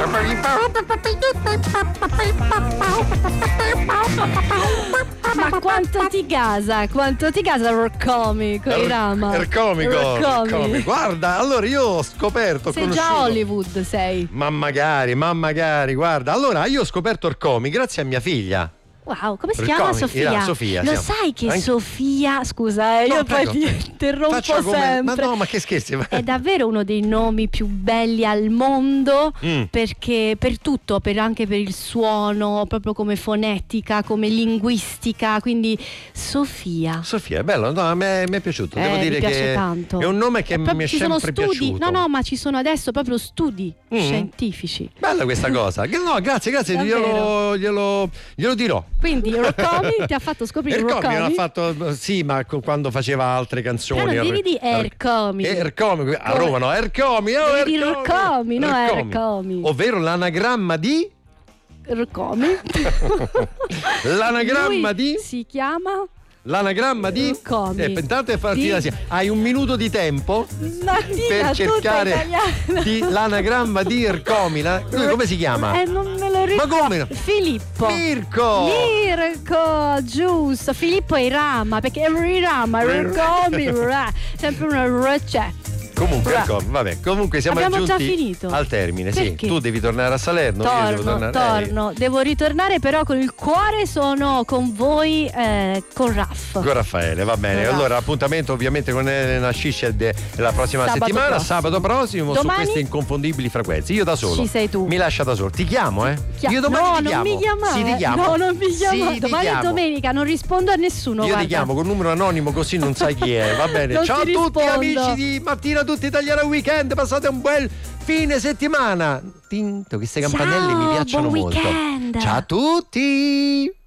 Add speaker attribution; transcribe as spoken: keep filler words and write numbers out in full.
Speaker 1: Ma quanto ti gasa, quanto ti gasa Roccomi con i Rama.
Speaker 2: Ercomico, Ercomi. Guarda, allora io ho scoperto, ho
Speaker 1: sei
Speaker 2: conosciuto...
Speaker 1: già Hollywood, sei.
Speaker 2: Ma magari, ma magari, guarda, allora io ho scoperto Ercomi grazie a mia figlia.
Speaker 1: Wow, come si
Speaker 2: Ercomi,
Speaker 1: chiama Sofia?
Speaker 2: era Sofia,
Speaker 1: Lo
Speaker 2: siamo.
Speaker 1: sai che
Speaker 2: Anche...
Speaker 1: Sofia, scusa, eh,
Speaker 2: No,
Speaker 1: io
Speaker 2: prego.
Speaker 1: poi ti interrompo
Speaker 2: Faccia come...
Speaker 1: sempre.
Speaker 2: Ma no, ma che scherzi.
Speaker 1: È davvero uno dei nomi più belli al mondo,
Speaker 2: Mm.
Speaker 1: perché per tutto, per anche per il suono, proprio come fonetica, come linguistica, quindi Sofia.
Speaker 2: Sofia, è bello, no, a me mi è piaciuto. Devo
Speaker 1: Eh,
Speaker 2: dire
Speaker 1: mi piace
Speaker 2: che
Speaker 1: tanto.
Speaker 2: è un nome che
Speaker 1: È proprio-
Speaker 2: mi è
Speaker 1: ci sono
Speaker 2: sempre
Speaker 1: studi,
Speaker 2: piaciuto.
Speaker 1: no no, ma ci sono adesso proprio studi
Speaker 2: Mm.
Speaker 1: scientifici.
Speaker 2: Bella questa cosa. Che no, grazie, grazie, glielo,
Speaker 1: Davvero.
Speaker 2: glielo, glielo dirò.
Speaker 1: Quindi Roccomi ti ha fatto scoprire
Speaker 2: Ercomi
Speaker 1: Roccomi.
Speaker 2: l'ha fatto, sì, ma co- quando faceva altre canzoni.
Speaker 1: Però devi di Ercomi.
Speaker 2: Ercomi, a Roma no, Ercomi, oh,
Speaker 1: Devi di
Speaker 2: Ercomi.
Speaker 1: Roccomi, no, Ercomi.
Speaker 2: Ovvero l'anagramma di
Speaker 1: Roccomi.
Speaker 2: l'anagramma
Speaker 1: Lui
Speaker 2: di
Speaker 1: si chiama
Speaker 2: l'anagramma di
Speaker 1: Roccomi.
Speaker 2: Eh, intanto è partita,
Speaker 1: Di-
Speaker 2: sì. Hai un minuto di tempo
Speaker 1: Martina,
Speaker 2: per
Speaker 1: tutta
Speaker 2: cercare
Speaker 1: italiana.
Speaker 2: di l'anagramma di Ercomi. La- lui come si chiama?
Speaker 1: Eh, non me lo ricordo.
Speaker 2: come no?
Speaker 1: Filippo.
Speaker 2: Mirko.
Speaker 1: Mirko, giusto. Filippo e Rama, perché è Rama, Roccomi, Ra. Sempre una R c'è.
Speaker 2: Comunque,
Speaker 1: Bra.
Speaker 2: ecco, vabbè, comunque siamo
Speaker 1: Abbiamo già
Speaker 2: giunti
Speaker 1: finito.
Speaker 2: al termine.
Speaker 1: Perché?
Speaker 2: Sì, tu devi tornare a Salerno. io devo
Speaker 1: Torno,
Speaker 2: tornare.
Speaker 1: torno. Devo ritornare, però con il cuore sono con voi, eh, con Raff.
Speaker 2: Con Raffaele, va bene.
Speaker 1: Con
Speaker 2: allora, appuntamento ovviamente con Elena Scished la prossima
Speaker 1: Sabato
Speaker 2: settimana,
Speaker 1: prossimo.
Speaker 2: sabato prossimo,
Speaker 1: Domani?
Speaker 2: su queste inconfondibili frequenze. Io da solo.
Speaker 1: Ci sei tu.
Speaker 2: Mi lascia da solo. Ti chiamo, eh?
Speaker 1: Chia-
Speaker 2: Io domani
Speaker 1: no,
Speaker 2: ti
Speaker 1: non
Speaker 2: chiamo.
Speaker 1: mi chiamare.
Speaker 2: Sì, ti chiamo.
Speaker 1: No, non mi chiamare.
Speaker 2: Sì, ti
Speaker 1: Domani è
Speaker 2: chiamo.
Speaker 1: domenica, non rispondo a nessuno.
Speaker 2: Io
Speaker 1: guarda.
Speaker 2: ti chiamo con numero anonimo così non sai chi è, va bene.
Speaker 1: Non
Speaker 2: Ciao a
Speaker 1: ti
Speaker 2: tutti
Speaker 1: rispondo.
Speaker 2: amici di Mattina Tutti Italiana Weekend, passate un bel fine settimana. Tinto, queste campanelle
Speaker 1: Ciao,
Speaker 2: mi piacciono
Speaker 1: buon
Speaker 2: molto.
Speaker 1: weekend.
Speaker 2: Ciao a tutti.